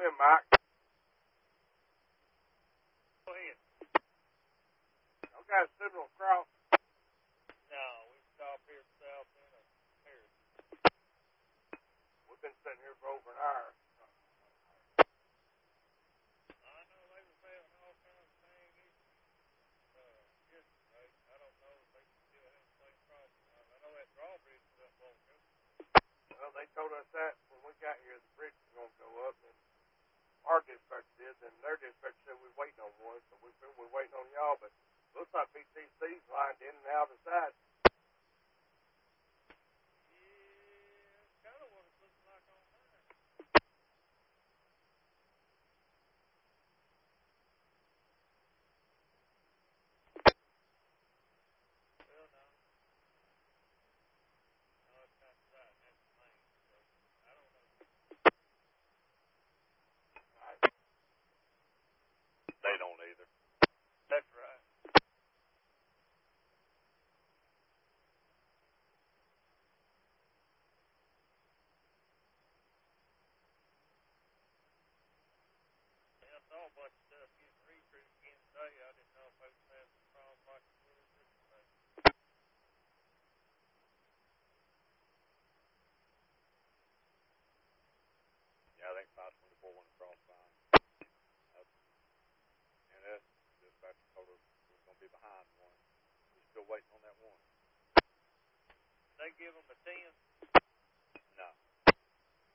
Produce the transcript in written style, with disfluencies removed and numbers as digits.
Come in, Mike. Go ahead. Y'all got a signal across? No, we stopped here south end of Harris. We've been sitting here for over an hour. I know they was having all kinds of dang issues yesterday. I don't know if they still have the same problem. I know that drawbridge was up long ago. Well, they told us that when we got here, the bridge was going to go up, and our dispatch did, and their dispatch said we're waiting on one, so we're waiting on y'all, but looks like BTC's lined in and out of the side. Yeah, that's kind of what it looks like on mine. Well, no. No, it's not right. That's the main. So, I don't know. They don't either. That's right. Yeah, I saw a bunch of stuff getting recruited again today. I didn't know if they was having some problems like it was yesterday. Yeah, I think 524 went across fine. And that dispatcher told us we was going to be behind one. We're still waiting on that one. They give them a 10.